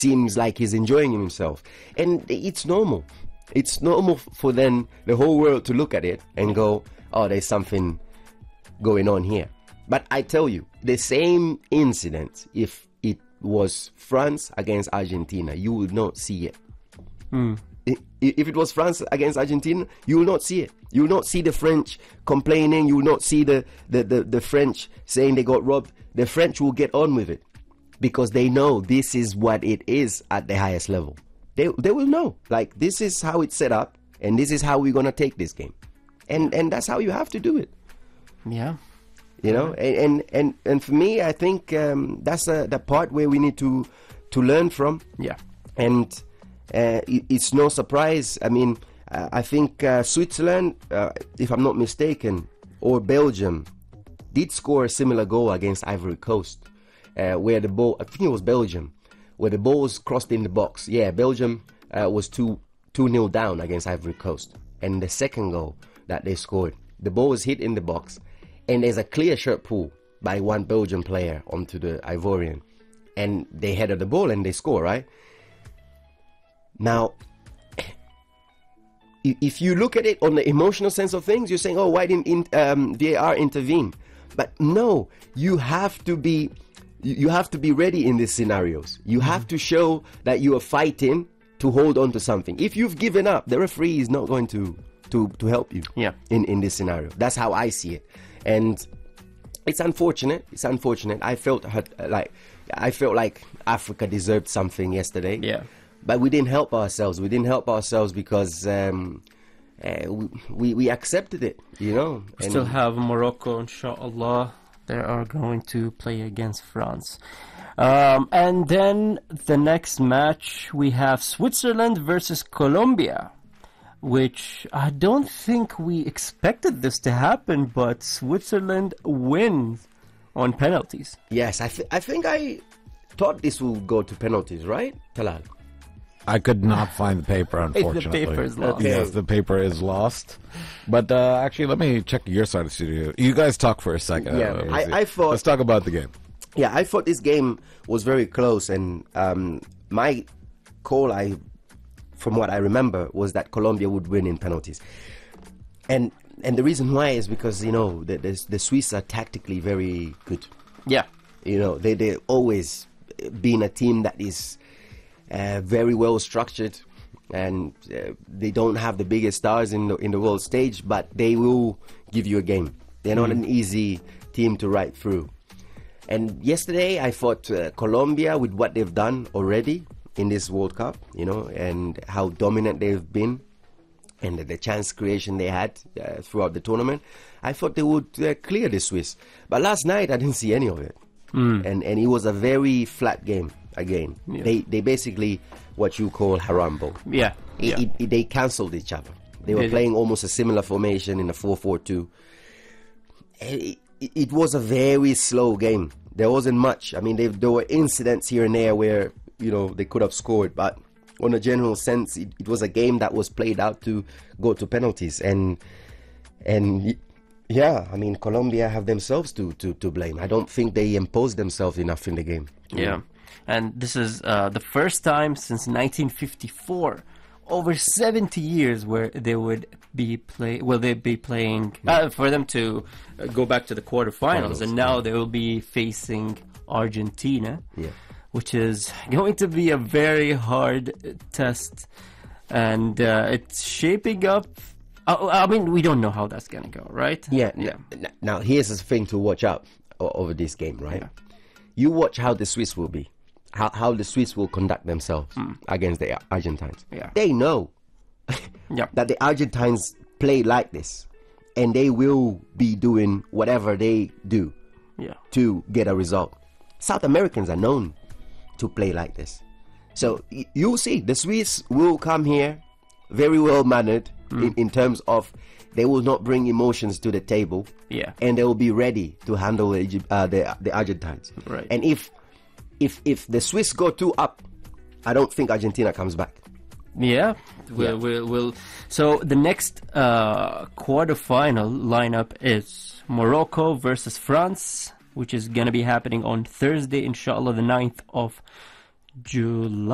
seems like he's enjoying himself. And it's normal. It's normal for then the whole world to look at it and go, oh, there's something going on here. But I tell you, the same incident, if it was France against Argentina, you would not see it. If it was France against Argentina, you will not see it. You will not see the French complaining. You will not see the French saying they got robbed. The French will get on with it because they know this is what it is at the highest level. They will know, like, this is how it's set up and this is how we're going to take this game. And that's how you have to do it. Yeah. You know, and for me, I think that's the part where we need to learn from. Yeah. And it's no surprise. I mean, I think Switzerland, if I'm not mistaken, or Belgium, did score a similar goal against Ivory Coast, where the ball, I think it was Belgium, where the ball was crossed in the box. Yeah, Belgium was 2-0 down against Ivory Coast. And the second goal that they scored, the ball was hit in the box, and there's a clear shirt pull by one Belgian player onto the Ivorian. And they headed the ball and they score, right? Now, if you look at it on the emotional sense of things, you're saying, oh, why didn't VAR intervene? But no, you have to be ready in these scenarios. You have to show that you are fighting to hold on to something. If you've given up, the referee is not going to help you in this scenario. That's how I see it. And it's unfortunate. I felt like Africa deserved something yesterday. Yeah. But we didn't help ourselves. We didn't help ourselves because we accepted it, you know. We still have Morocco, inshallah. They are going to play against France. And then the next match, we have Switzerland versus Colombia, which I don't think we expected this to happen, but Switzerland wins on penalties. Yes, I think I thought this will go to penalties, right, Talal? I could not find the paper, unfortunately. The paper is lost. Okay. Yes, the paper is lost. But actually, let me check your side of the studio. You guys talk for a second. Yeah, I thought... Let's talk about the game. Yeah, I thought this game was very close, and my call, from what I remember, was that Colombia would win in penalties. And the reason why is because, you know, the Swiss are tactically very good. Yeah. You know, they always been a team that is very well structured, and they don't have the biggest stars in the world stage, but they will give you a game. They're not an easy team to ride through. And yesterday I thought Colombia, with what they've done already in this World Cup, you know, and how dominant they've been, and the chance creation they had throughout the tournament, I thought they would clear the Swiss. But last night I didn't see any of it. And it was a very flat game again. Yeah. They basically what you call harambo. Yeah. They cancelled each other. They were playing almost a similar formation in a 4-4-2. It was a very slow game. There wasn't much. I mean, there were incidents here and there where, you know, they could have scored, but on a general sense, it was a game that was played out to go to penalties. And yeah, I mean, Colombia have themselves to blame. I don't think they imposed themselves enough in the game. Yeah. And this is the first time since 1954, over 70 years, where they would be playing for them to go back to the quarterfinals, and now they will be facing Argentina, which is going to be a very hard test, and it's shaping up. I mean, we don't know how that's gonna go, right? Yeah. Now here's the thing to watch out over this game, right? Yeah. You watch how the Swiss will be. How the Swiss will conduct themselves against the Argentines. Yeah. They know that the Argentines play like this, and they will be doing whatever they do to get a result. South Americans are known to play like this. So you'll see the Swiss will come here very well mannered in terms of they will not bring emotions to the table, and they will be ready to handle the Argentines. Right. And if the Swiss go 2 up, I don't think Argentina comes back. Yeah, we'll. So the next quarterfinal lineup is Morocco versus France, which is going to be happening on Thursday, inshallah, the 9th of July.